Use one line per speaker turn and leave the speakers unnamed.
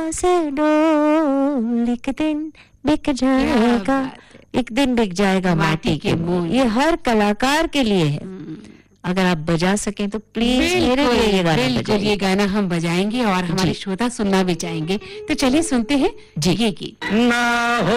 से डोल एक दिन बिक जाएगा, एक दिन बिक जाएगा माटी के मोल। ये हर कलाकार के लिए है। अगर आप बजा सकें तो प्लीज मेरे लिए ये गाना बजाइए।
ये गाना हम बजाएंगे और हमारे श्रोता सुनना भी चाहेंगे। तो चलिए सुनते हैं जी ये गीत।
ना हो